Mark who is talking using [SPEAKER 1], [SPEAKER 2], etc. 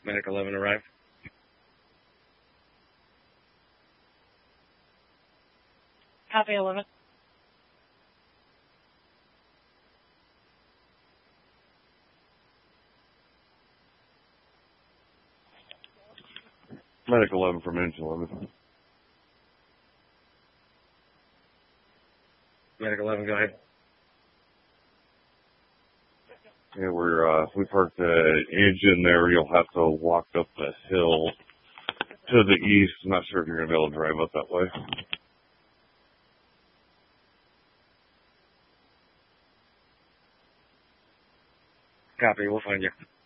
[SPEAKER 1] Medic 11 arrived.
[SPEAKER 2] Copy 11.
[SPEAKER 3] Medic 11 from Engine 11.
[SPEAKER 1] Medic 11, go ahead.
[SPEAKER 3] Yeah, we parked the engine there. You'll have to walk up the hill to the east. I'm not sure if you're going to be able to drive up that way.
[SPEAKER 1] Copy, we'll find you.